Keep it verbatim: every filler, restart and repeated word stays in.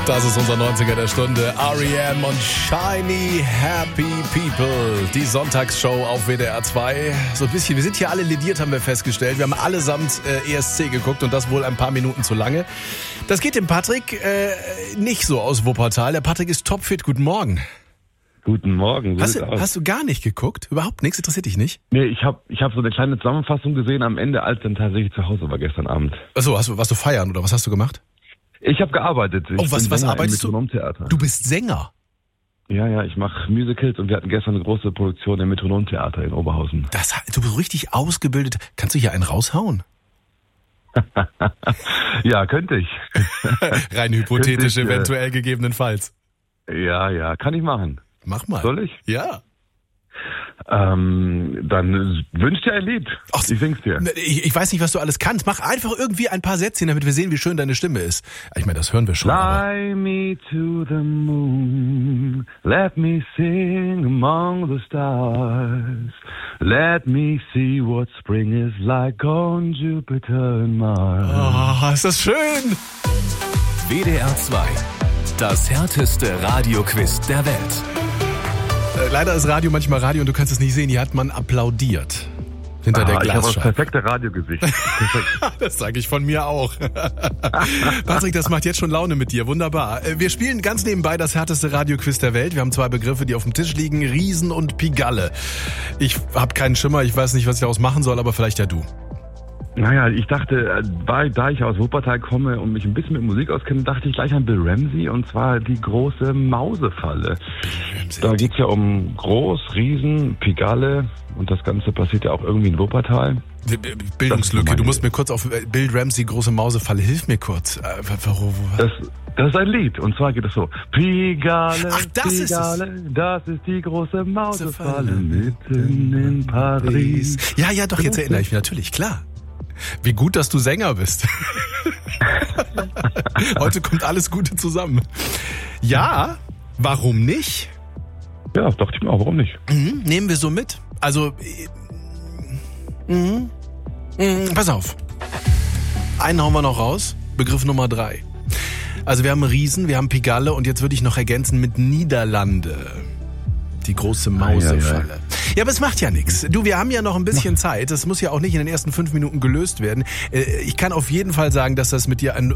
Das ist unser neunziger der Stunde. R E M und Shiny Happy People. Die Sonntagsshow auf W D R zwei. So ein bisschen, wir sind hier alle lediert, haben wir festgestellt. Wir haben allesamt äh, E S C geguckt und das wohl ein paar Minuten zu lange. Das geht dem Patrick äh, nicht so aus Wuppertal. Der Patrick ist topfit. Guten Morgen. Guten Morgen. Hast du, hast du gar nicht geguckt? Überhaupt nichts? Interessiert dich nicht? Nee, ich habe ich hab so eine kleine Zusammenfassung gesehen am Ende, als dann tatsächlich zu Hause war gestern Abend. Achso, hast du, warst du feiern oder was hast du gemacht? Ich habe gearbeitet. Ich oh, was, was arbeitest du? Metronomtheater. Du bist Sänger? Ja, ja, ich mache Musicals und wir hatten gestern eine große Produktion im Metronomtheater in Oberhausen. Das, du bist richtig ausgebildet. Kannst du hier einen raushauen? Ja, könnte ich. Rein hypothetisch ich, eventuell äh, gegebenenfalls. Ja, ja, kann ich machen. Mach mal. Soll ich? Ja. Ähm, dann wünsch dir ein Lied. Ach, ich sing's dir. Ich, ich weiß nicht, was du alles kannst. Mach einfach irgendwie ein paar Sätzchen, damit wir sehen, wie schön deine Stimme ist. Ich meine, das hören wir schon. Fly me to the moon, let me sing among the stars, let me see what spring is like on Jupiter and Mars. Oh, ist das schön. W D R zwei, das härteste Radioquiz der Welt. Leider ist Radio manchmal Radio und du kannst es nicht sehen. Hier hat man applaudiert. Hinter ah, der Glasscheibe. Ich habe das perfekte Radiogesicht. Das sage ich von mir auch. Patrick, das macht jetzt schon Laune mit dir. Wunderbar. Wir spielen ganz nebenbei das härteste Radioquiz der Welt. Wir haben zwei Begriffe, die auf dem Tisch liegen. Riesen und Pigalle. Ich habe keinen Schimmer. Ich weiß nicht, was ich daraus machen soll, aber vielleicht ja du. Naja, ich dachte, da ich aus Wuppertal komme und mich ein bisschen mit Musik auskenne, dachte ich gleich an Bill Ramsey, und zwar die große Mausefalle. Da geht's ja um Groß, Riesen, Pigalle, und das Ganze passiert ja auch irgendwie in Wuppertal. Bildungslücke, du musst mir kurz auf Bill Ramsey, große Mausefalle, hilf mir kurz. Das, das ist ein Lied, und zwar geht es so. Pigalle, Ach, das Pigalle, ist es. das ist die große Mausefalle mitten in Paris. Ja, ja, doch, jetzt erinnere ich mich natürlich, klar. Wie gut, dass du Sänger bist. Heute kommt alles Gute zusammen. Ja, warum nicht? Ja, dachte ich mir auch, warum nicht? Mhm, nehmen wir so mit. Also, mhm, mhm, pass auf. Einen hauen wir noch raus. Begriff Nummer drei. Also wir haben Riesen, wir haben Pigalle und jetzt würde ich noch ergänzen mit Niederlande. Die große Mausefalle. Ah, ja, ja. Ja, aber es macht ja nichts. Du, wir haben ja noch ein bisschen Zeit. Das muss ja auch nicht in den ersten fünf Minuten gelöst werden. Ich kann auf jeden Fall sagen, dass das mit dir ein